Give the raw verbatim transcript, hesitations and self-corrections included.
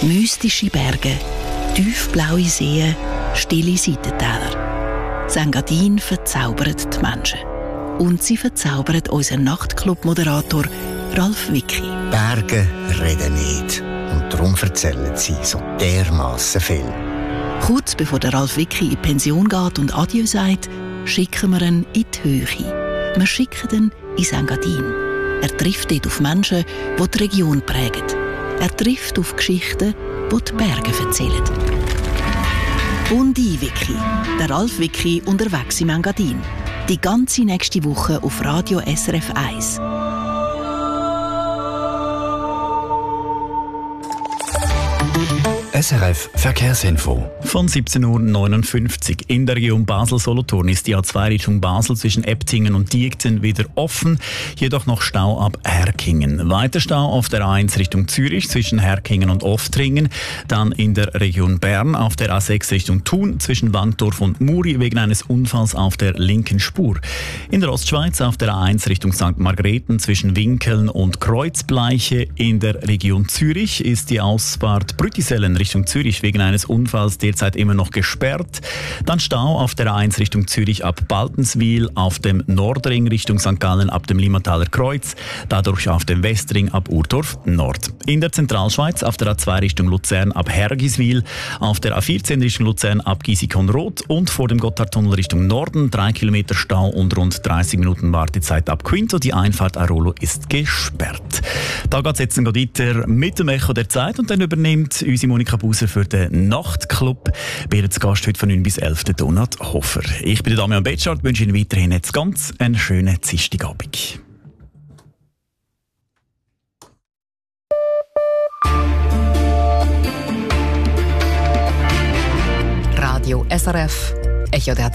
Mystische Berge, tiefblaue Seen, stille Seitentäler. Das Engadin verzaubert die Menschen. Und sie verzaubert unseren Nachtclub-Moderator Ralf Wicki. Berge reden nicht. Und darum erzählen sie so dermassen viel. Kurz bevor der Ralf Wicki in die Pension geht und Adieu sagt, schicken wir ihn in die Höhe. Wir schicken ihn ins Engadin. Er trifft dort auf Menschen, die die Region prägen. Er trifft auf Geschichten, die die Berge erzählen. Bundi Wicki, der Ralf Wicki unterwegs im Engadin. Die ganze nächste Woche auf Radio S R F eins. S R F Verkehrsinfo. Von siebzehn Uhr neunundfünfzig. In der Region Basel-Solothurn ist die A zwei Richtung Basel zwischen Ebtingen und Diegten wieder offen, jedoch noch Stau ab Herkingen. Weiter Stau auf der A eins Richtung Zürich zwischen Herkingen und Oftringen. Dann in der Region Bern auf der A sechs Richtung Thun zwischen Wankdorf und Muri wegen eines Unfalls auf der linken Spur. In der Ostschweiz auf der A eins Richtung Sankt Margrethen zwischen Winkeln und Kreuzbleiche. In der Region Zürich ist die Ausfahrt Brüttisellen Richtung Zürich wegen eines Unfalls derzeit immer noch gesperrt. Dann Stau auf der A eins Richtung Zürich ab Baltenswil, auf dem Nordring Richtung Sankt Gallen ab dem Limmataler Kreuz, dadurch auf dem Westring ab Urdorf Nord. In der Zentralschweiz auf der A zwei Richtung Luzern ab Hergiswil, auf der A vierzehn Richtung Luzern ab Gisikon-Rot und vor dem Gotthardtunnel Richtung Norden drei Kilometer Stau und rund dreißig Minuten Wartezeit ab Quinto. Die Einfahrt Arolo ist gesperrt. Da geht es jetzt weiter mit dem Echo der Zeit und dann übernimmt unsere Monika Buser für den Nachtclub. Bei zu Gast heute von neun bis elf der Donat Hofer. Ich bin der Damian Betschart, wünsche Ihnen weiterhin jetzt ganz einen schönen Dienstagabend. Radio S R F, Echo der